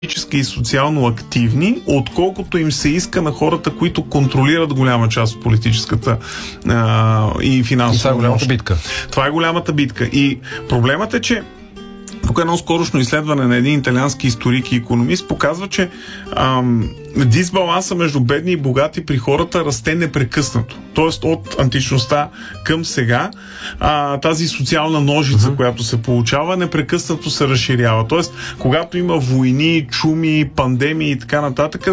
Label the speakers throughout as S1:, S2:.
S1: и социално активни, отколкото им се иска на хората, които контролират голяма част от политическата и финансова.
S2: Това е голямата битка.
S1: Това е голямата битка. И проблемът е, че тук едно скорошно изследване на един италиански историк и икономист показва, че дисбаланса между бедни и богати при хората расте непрекъснато. Тоест от античността към сега тази социална ножица, която се получава, непрекъснато се разширява. Тоест, когато има войни, чуми, пандемии и така нататък,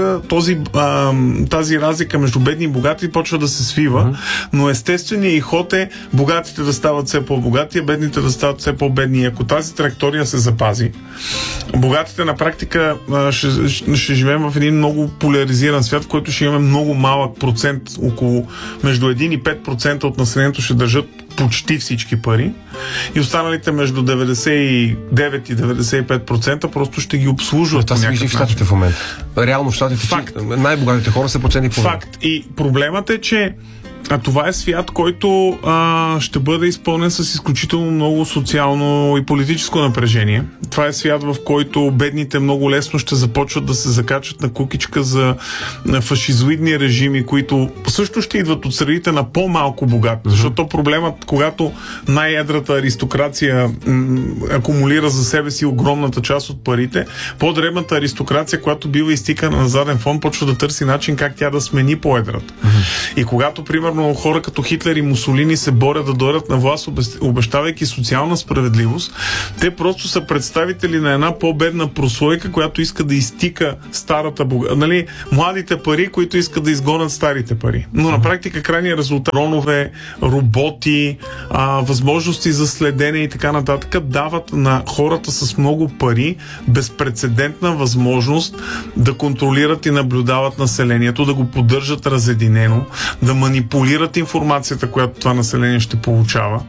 S1: тази разлика между бедни и богати почва да се свива, но естественият ход е богатите да стават все по-богати, а бедните да стават все по-бедни. И ако тази траектория се запази, богатите на практика ще живеем в един много поляризиран свят, в който ще имаме много малък процент, около между 1 и 5% от населението ще държат почти всички пари и останалите между 99 и 95% просто ще ги обслужват.
S2: Това се вижда в Щатите в момента. Реално в Щатите най-богатите хора са проценти по.
S1: Факт. И проблемът е, че това е свят, който ще бъде изпълнен с изключително много социално и политическо напрежение. Това е свят, в който бедните много лесно ще започват да се закачат на кукичка за фашизоидни режими, които също ще идват от средите на по-малко богати. Защото проблемът, когато най-едрата аристокрация акумулира за себе си огромната част от парите, по-дребната аристокрация, която бива изтикана на заден фон, почва да търси начин как тя да смени по-едрата. И когато, примерно, хора като Хитлер и Мусолини се борят да дойдат на власт, обещавайки социална справедливост, те просто са представители на една по-бедна прослойка, която иска да изтика старата младите пари, които искат да изгонят старите пари. Но на практика крайният резултат, дронове, роботи, възможности за следене и така нататък дават на хората с много пари безпрецедентна възможност да контролират и наблюдават населението, да го поддържат разединено, да манипулират информацията, която това население ще получава,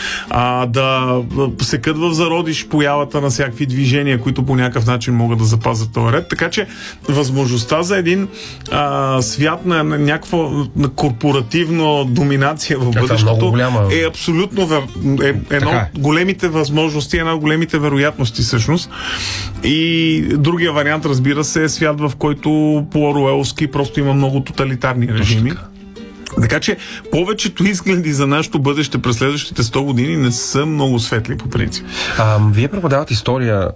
S1: да секат в зародиш появата на всякакви движения, които по някакъв начин могат да запазят този ред. Така че възможността за един свят на някаква корпоративна доминация в бъдещето е абсолютно едно от големите възможности, една от големите вероятности всъщност. И другия вариант, разбира се, е свят, в който по-оруелски просто има много тоталитарни режими. Така че повечето изгледи за нашето бъдеще през следващите 100 години не са много светли по принцип.
S2: Вие преподавате история.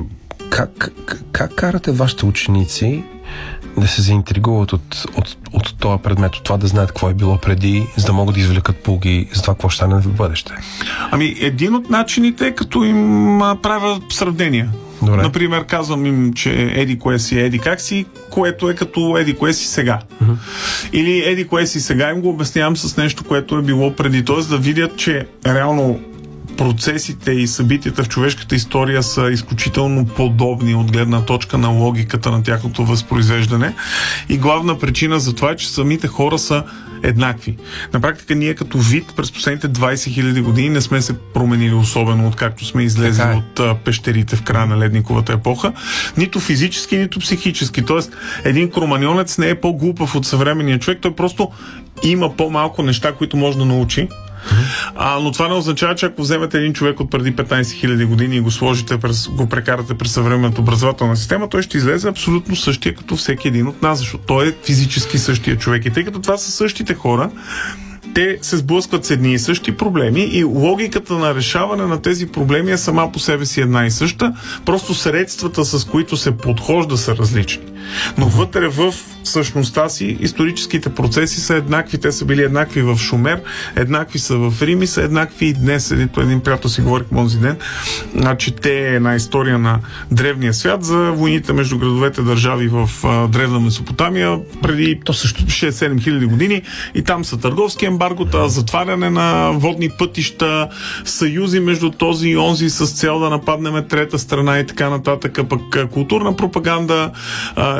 S2: Как карате вашите ученици да се заинтригуват от този предмет, от това да знаят какво е било преди, за да могат да извлекат полуки за това какво ще стане в бъдеще?
S1: Един от начините е като им правя сравнения.
S2: Добре.
S1: Например, казвам им, че еди кое си еди как си, което е като еди кое си сега. Или еди кое си сега им го обяснявам с нещо, което е било преди. Т.е. да видят, че реално процесите и събитията в човешката история са изключително подобни от гледна точка на логиката на тяхното възпроизвеждане. И главна причина за това е, че самите хора са еднакви. На практика ние като вид през последните 20 000 години не сме се променили особено, откакто сме излезли от пещерите в края на ледниковата епоха. Нито физически, нито психически. Тоест, един кроманьонец не е по-глупав от съвременния човек, той просто има по-малко неща, които може да научи. Но това не означава, че ако вземете един човек от преди 15 000 години и го сложите, го прекарате през съвременната образователна система, той ще излезе абсолютно същия като всеки един от нас, защото той е физически същия човек. И тъй като това са същите хора, те се сблъскват с едни и същи проблеми и логиката на решаване на тези проблеми е сама по себе си една и съща, просто средствата, с които се подхожда, са различни. Но вътре в същността си историческите процеси са еднакви. Те са били еднакви в Шумер, еднакви са в Рим и са еднакви и днес. Един приятел си говорих онзи ден, чете една история на древния свят за войните между градовете държави в древна Месопотамия преди 6-7 хиляди години и там са търговски ембаргота, затваряне на водни пътища, съюзи между този и онзи с цел да нападнем трета страна и така нататък, пък културна пропаганда,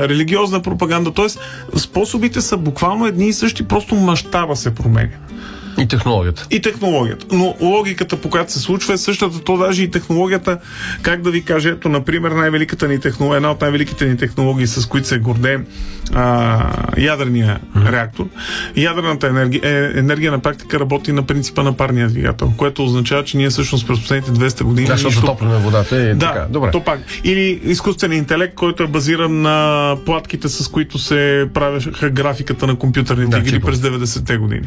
S1: религиозна пропаганда, т.е. способите са буквално едни и същи, просто мащаба се променя.
S2: И технологията.
S1: И технологията. Но логиката, по която се случва, е същата. То даже и технологията, как да ви кажа, ето, например, най-великата ни технология, една от най-великите ни технологии, с които се гордеем, ядрения реактор. Ядрената енергия на практика работи на принципа на парния двигател, което означава, че ние всъщност през последните 200 години...
S2: Да, защото топлена водата е така. Добре.
S1: То пак. Или изкуствен интелект, който е базиран на платките, с които се правеха графиката на компютърните игри през 90-те години.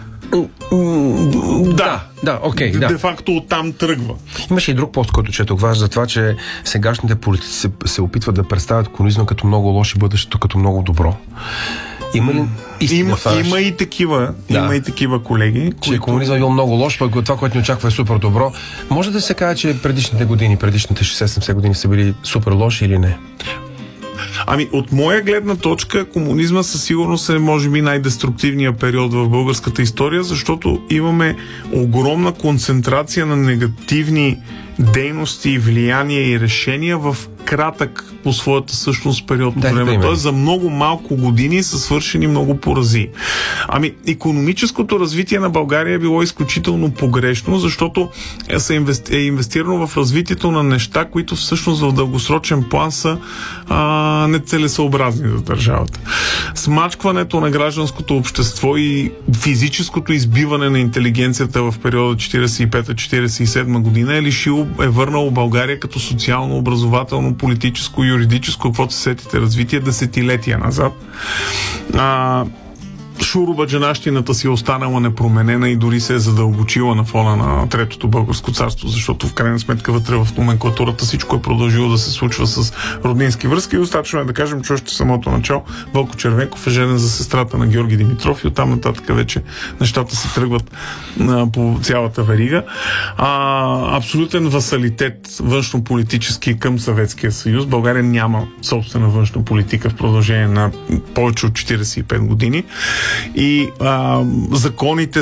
S2: Окей.
S1: Де-факто оттам тръгва.
S2: Имаше и друг пост, който четох ваш за това, че сегашните политици се опитват да представят комунизма като много лош и бъдещето като много добро. Има ли истина?
S1: Има и такива. Има и такива колеги.
S2: Че комунизма е бил много лош, пък това, което ни очаква, е супер добро. Може да се каже, че предишните 60-70 години са били супер лоши или не?
S1: От моя гледна точка, комунизма със сигурност е, може би, най-деструктивният период в българската история, защото имаме огромна концентрация на негативни дейности, влияния и решения в кратък по своята същност период от време. Тоест за много малко години са свършени много порази. Икономическото развитие на България е било изключително погрешно, защото е инвестирано в развитието на неща, които всъщност в дългосрочен план са нецелесъобразни за държавата. Смачкването на гражданското общество и физическото избиване на интелигенцията в периода 45-47 година е върнало България като социално, образователно, политическо, юридическо, каквото се сетите развитие десетилетия назад. Шуробаджанащината си е останала непроменена и дори се е задълбочила на фона на Третото българско царство, защото в крайна сметка вътре в номенклатурата всичко е продължило да се случва с роднински връзки и достатъчно е да кажем, че още в самото начало Вълко Червенков е женен за сестрата на Георги Димитров и оттам нататък вече нещата се тръгват по цялата верига. Абсолютен васалитет външнополитически към Съветския съюз. България няма собствена външна политика в продължение на повече от 45 години. И законите